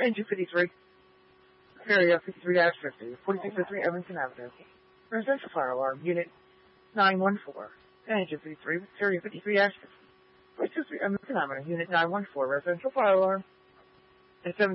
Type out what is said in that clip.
Engine 53, area 53-50, 4603 Evanston Avenue. Residential fire alarm, unit 914. Engine 53, area 53-50, 4603 Evanston Avenue, unit 914, residential fire alarm. And